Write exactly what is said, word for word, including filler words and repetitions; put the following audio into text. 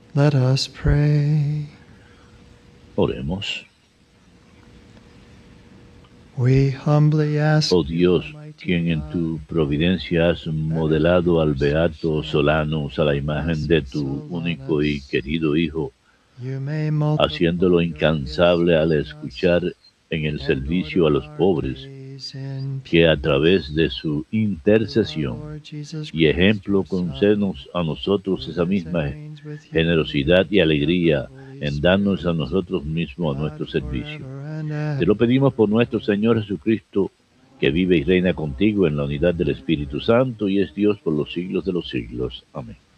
Let us pray. Oremos. We humbly ask Oh you, Dios, Almighty quien en God, tu providencia has modelado al Beato Solanus a la imagen de tu único y querido Hijo, you may multiply haciéndolo your incansable gifts al among escuchar us en el and servicio a order los our pobres, days in que a peace. través de su Through our intercesión Lord Jesus y Christ, ejemplo your Son, concédenos a nosotros who esa lives and misma reigns with you generosidad y in the alegría Holy en darnos a Spirit, nosotros mismos a God nuestro servicio. forever and Te ever. lo pedimos por nuestro Señor Jesucristo, que vive y reina contigo en la unidad del Espíritu Santo y es Dios por los siglos de los siglos. Amén.